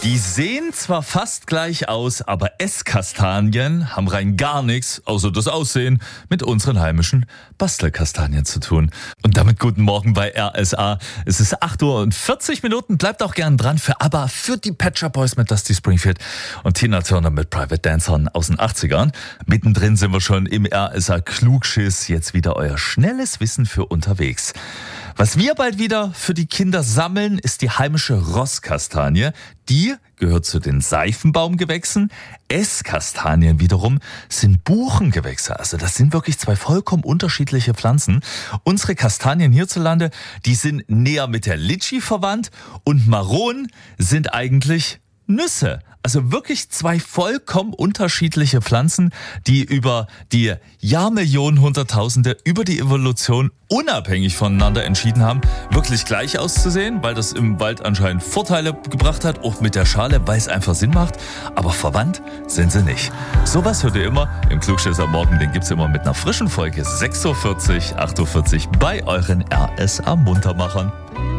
Die sehen zwar fast gleich aus, aber Esskastanien haben rein gar nichts, außer das Aussehen, mit unseren heimischen Bastelkastanien zu tun. Und damit guten Morgen bei RSA. Es ist 8:40 Uhr. Bleibt auch gern dran für ABBA, für die Pet Shop Boys mit Dusty Springfield und Tina Turner mit Private Dancern aus den 80ern. Mittendrin sind wir schon im RSA Klugschiss. Jetzt wieder euer schnelles Wissen für unterwegs. Was wir bald wieder für die Kinder sammeln, ist die heimische Rosskastanie. Die gehört zu den Seifenbaumgewächsen. Esskastanien wiederum sind Buchengewächse. Also das sind wirklich zwei vollkommen unterschiedliche Pflanzen. Unsere Kastanien hierzulande, die sind näher mit der Litschi verwandt und Maronen sind eigentlich Nüsse. Also wirklich zwei vollkommen unterschiedliche Pflanzen, die über die Jahrmillionen, Hunderttausende, über die Evolution unabhängig voneinander entschieden haben, wirklich gleich auszusehen, weil das im Wald anscheinend Vorteile gebracht hat, auch mit der Schale, weil es einfach Sinn macht. Aber verwandt sind sie nicht. Sowas hört ihr immer im Klugschiss am Morgen. Den gibt's immer mit einer frischen Folge 6:40 Uhr, 8:40 Uhr bei euren RSA Muntermachern.